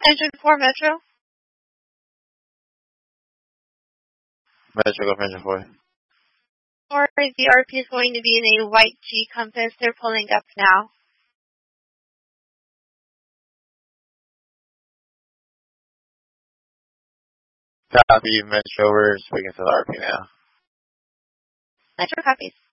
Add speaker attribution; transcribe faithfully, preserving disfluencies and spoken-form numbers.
Speaker 1: Engine four, Metro.
Speaker 2: Metro, go for engine four.
Speaker 1: Or the R P is going to be in a white G compass. They're pulling up now.
Speaker 2: Copy, Metro, we're speaking to the R P now.
Speaker 1: Metro copies.